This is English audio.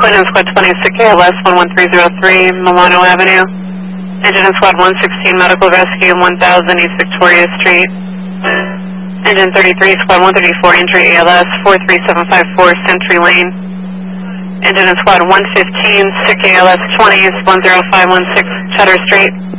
Collision Squad 26 ALS 11303 Milano Avenue. Engine in Squad 116 Medical Rescue 1000 East Victoria Street. Engine 33 Squad 134 Injury ALS 43754 Century Lane. Engine in Squad 115 Sick ALS 20 10516 Cheddar Street.